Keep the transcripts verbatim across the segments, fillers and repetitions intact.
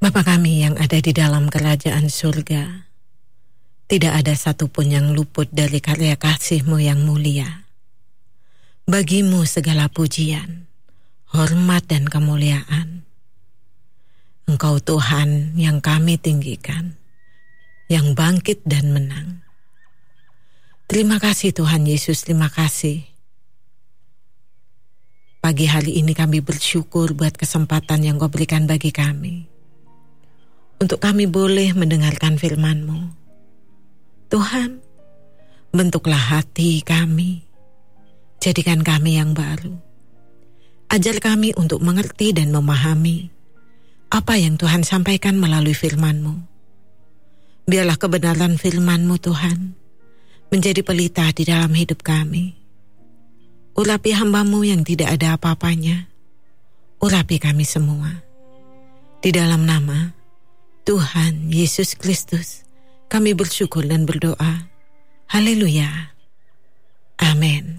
Bapa kami yang ada di dalam kerajaan surga, tidak ada satupun yang luput dari karya kasih-Mu yang mulia. Bagimu segala pujian, hormat dan kemuliaan. Engkau Tuhan yang kami tinggikan, yang bangkit dan menang. Terima kasih Tuhan Yesus, terima kasih. Pagi hari ini kami bersyukur buat kesempatan yang Kau berikan bagi kami, untuk kami boleh mendengarkan firman-Mu. Tuhan, bentuklah hati kami, jadikan kami yang baru. Ajar kami untuk mengerti dan memahami apa yang Tuhan sampaikan melalui firman-Mu. Biarlah kebenaran firman-Mu Tuhan menjadi pelita di dalam hidup kami. Urapi hamba-Mu yang tidak ada apa-apanya. Urapi kami semua. Di dalam nama Tuhan Yesus Kristus kami bersyukur dan berdoa. Haleluya. Amin.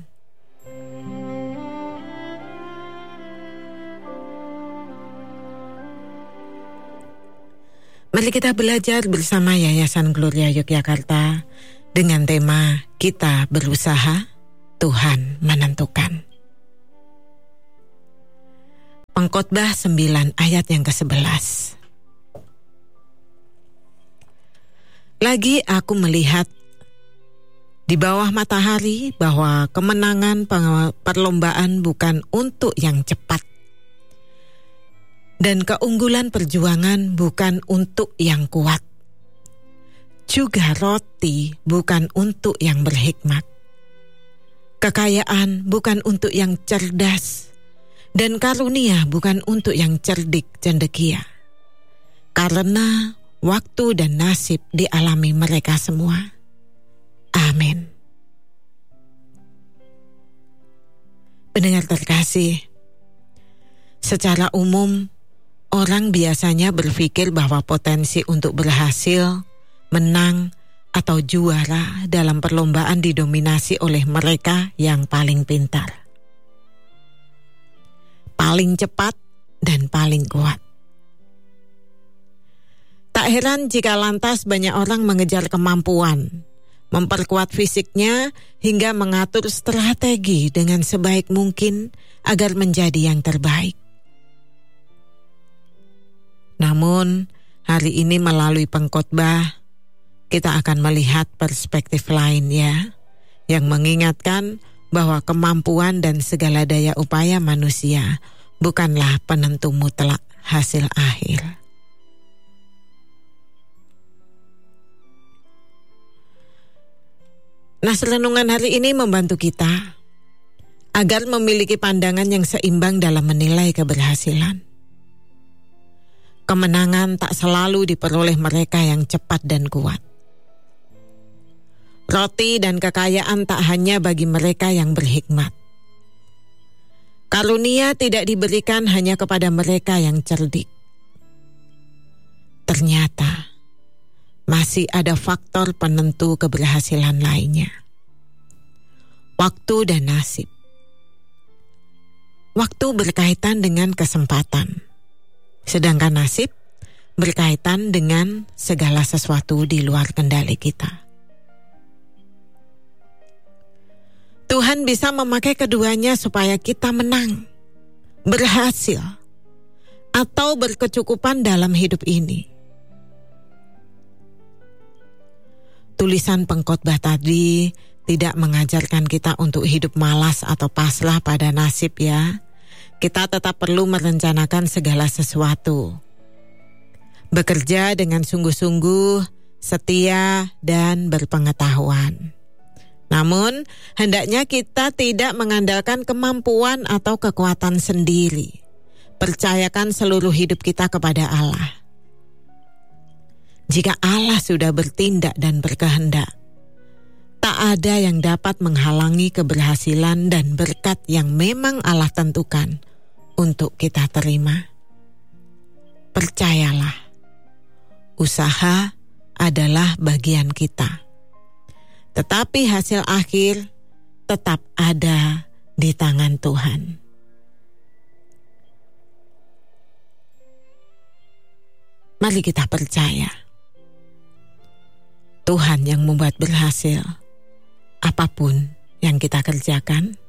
Mari kita belajar bersama Yayasan Gloria Yogyakarta dengan tema Kita Berusaha, Tuhan Menentukan. Pengkhotbah sembilan ayat yang kesebelas. Lagi aku melihat di bawah matahari bahwa kemenangan perlombaan bukan untuk yang cepat, dan keunggulan perjuangan bukan untuk yang kuat. Juga roti bukan untuk yang berhikmat. Kekayaan bukan untuk yang cerdas, dan karunia bukan untuk yang cerdik cendekia. Karena waktu dan nasib dialami mereka semua. Amin. Pendengar terkasih, secara umum orang biasanya berpikir bahwa potensi untuk berhasil, menang, atau juara dalam perlombaan didominasi oleh mereka yang paling pintar, paling cepat, dan paling kuat. Tak heran jika lantas banyak orang mengejar kemampuan, memperkuat fisiknya, hingga mengatur strategi dengan sebaik mungkin agar menjadi yang terbaik. Namun, hari ini melalui pengkhotbah, kita akan melihat perspektif lain ya, yang mengingatkan bahwa kemampuan dan segala daya upaya manusia bukanlah penentu mutlak hasil akhir. Nah, renungan hari ini membantu kita agar memiliki pandangan yang seimbang dalam menilai keberhasilan. Kemenangan tak selalu diperoleh mereka yang cepat dan kuat. Roti dan kekayaan tak hanya bagi mereka yang berhikmat. Karunia tidak diberikan hanya kepada mereka yang cerdik. Ternyata masih ada faktor penentu keberhasilan lainnya. Waktu dan nasib. Waktu berkaitan dengan kesempatan, sedangkan nasib berkaitan dengan segala sesuatu di luar kendali kita. Tuhan bisa memakai keduanya supaya kita menang, berhasil, atau berkecukupan dalam hidup ini. Tulisan pengkhotbah tadi tidak mengajarkan kita untuk hidup malas atau pasrah pada nasib ya. Kita tetap perlu merencanakan segala sesuatu. Bekerja dengan sungguh-sungguh, setia, dan berpengetahuan. Namun, hendaknya kita tidak mengandalkan kemampuan atau kekuatan sendiri. Percayakan seluruh hidup kita kepada Allah. Jika Allah sudah bertindak dan berkehendak, tak ada yang dapat menghalangi keberhasilan dan berkat yang memang Allah tentukan untuk kita terima. Percayalah, usaha adalah bagian kita. Tetapi hasil akhir tetap ada di tangan Tuhan. Mari kita percaya Tuhan yang membuat berhasil apapun yang kita kerjakan.